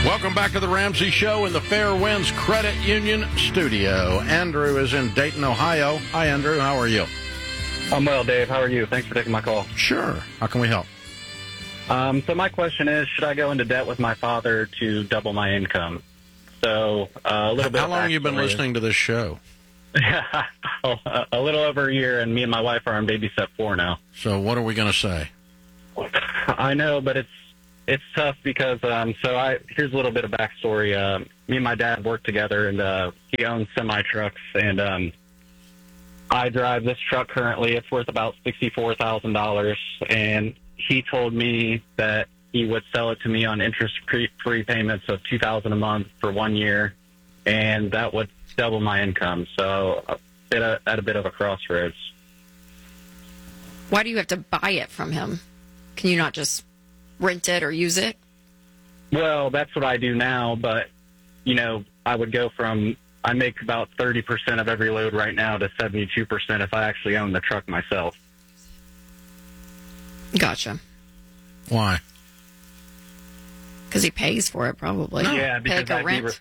Welcome back to the Ramsey Show in the Fairwinds Credit Union studio. Andrew is in Dayton, Ohio. Hi, Andrew. How are you? I'm well, Dave. How are you? Thanks for taking my call. Sure. How can we help? So my question is, should I go into debt with my father to double my income? So a little bit. How long have you been listening to this show? A little over a year, and me and my wife are on baby step 4 now. So what are we going to say? I know, but it's tough because here's a little bit of backstory. Me and my dad work together, and he owns semi trucks, and I drive this truck currently. It's worth about $64,000, and he told me that he would sell it to me on interest-free payments of $2,000 a month for 1 year, and that would double my income. So at a bit of a crossroads. Why do you have to buy it from him? Can you not just rent it or use it? Well, that's what I do now, but, I would go from, I make about 30% of every load right now to 72% if I actually own the truck myself. Gotcha. Why? Because he pays for it, probably. No. Yeah, because pay like a rent.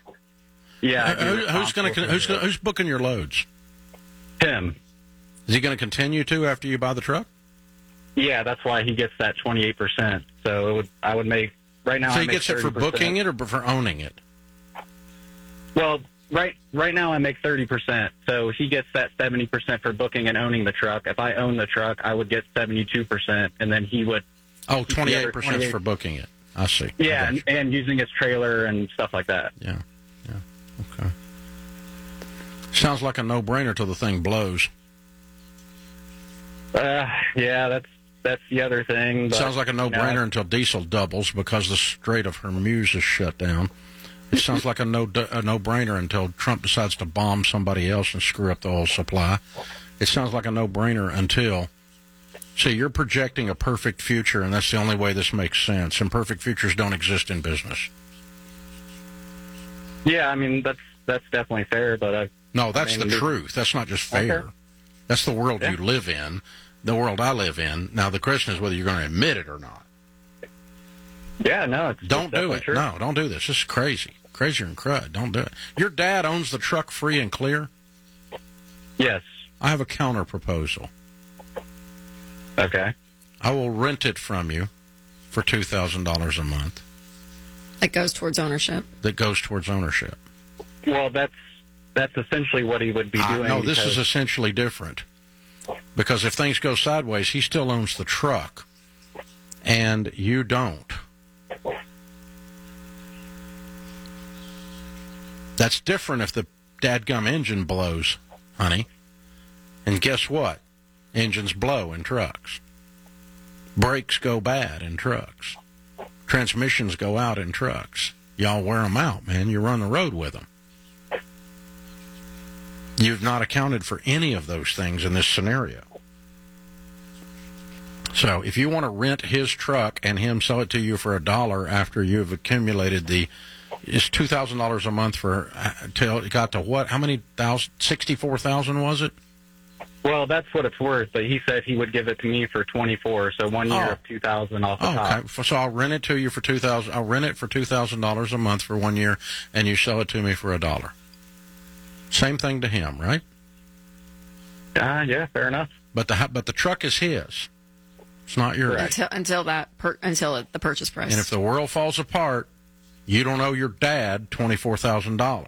Who's booking your loads? Him. Is he going to continue to after you buy the truck? Yeah, that's why he gets that 28%. So I would make right now. So I he make gets it 30%. for booking it or for owning it? Well, right now I make 30%. So he gets that 70% for booking and owning the truck. If I own the truck, I would get 72%, and then he would. Oh, 28% for booking it. I see. Yeah, and using his trailer and stuff like that. Yeah. Okay. Sounds like a no-brainer till the thing blows. Yeah, that's the other thing. But, sounds like a no-brainer until diesel doubles because the Strait of Hormuz is shut down. It sounds like a no-brainer until Trump decides to bomb somebody else and screw up the whole supply. It sounds like a no-brainer until... See, you're projecting a perfect future, and that's the only way this makes sense. And perfect futures don't exist in business. Yeah, I mean, that's definitely fair, but... No, that's the truth. That's not just fair. Okay. That's the world you live in, the world I live in. Now, the question is whether you're going to admit it or not. Yeah, no, don't do it. True. No, don't do this. This is crazy. Crazier than crud. Don't do it. Your dad owns the truck free and clear? Yes. I have a counter proposal. Okay. I will rent it from you for $2,000 a month. That goes towards ownership. Well, that's essentially what he would be doing. No, this is essentially different. Because if things go sideways, he still owns the truck, and you don't. That's different if the dadgum engine blows, honey. And guess what? Engines blow in trucks. Brakes go bad in trucks. Transmissions go out in trucks. Y'all wear them out, man. You run the road with them. You've not accounted for any of those things in this scenario. So if you want to rent his truck and him sell it to you for $1 after you've accumulated it's $2,000 a month for, till it got to what? How many thousand? 64,000 was it? Well, that's what it's worth, but he said he would give it to me for 24, so 1 year of 2,000 off the top. Okay. So I'll rent it to you for $2,000. I'll rent it for $2,000 a month for 1 year, and you sell it to me for $1. Same thing to him, right? Yeah, fair enough. But the truck is his. It's not yours. Until the purchase price. And if the world falls apart, you don't owe your dad $24,000.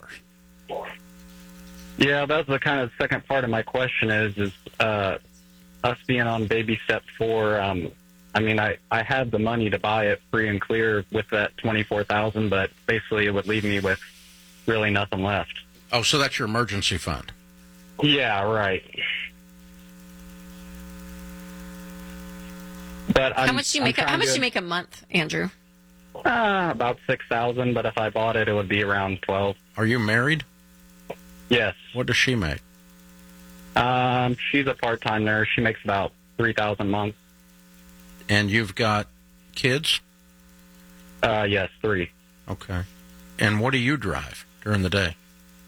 Yeah, that's the kind of second part of my question is us being on baby step 4. I mean, I had the money to buy it free and clear with that $24,000, but basically it would leave me with really nothing left. Oh, so that's your emergency fund? Yeah, right. But how much do you make a month, Andrew? About $6,000, but if I bought it, it would be around $12,000. Are you married? Yes. What does she make? She's a part-time nurse. She makes about $3,000 a month. And you've got kids? Yes, 3. Okay. And what do you drive during the day?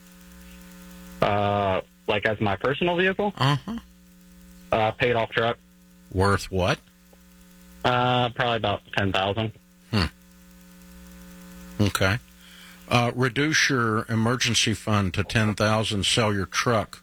Like as my personal vehicle? Uh-huh. Paid off truck. Worth what? Probably about $10,000. Okay. reduce your emergency fund to $10,000, sell your truck,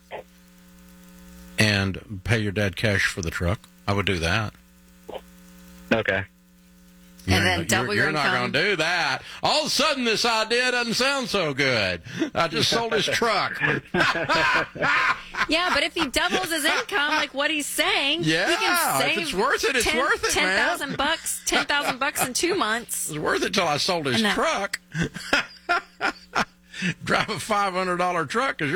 and pay your dad cash for the truck. I would do that. Okay. And then double your You're not income. going to do that. All of a sudden, this idea doesn't sound so good. I just sold his truck. Yeah, but if he doubles his income, like what he's saying, Yeah, he can save if it's worth it, it's worth it, man. $10,000 in 2 months. It was worth it till I sold his And that- truck. Drive a $500 truck because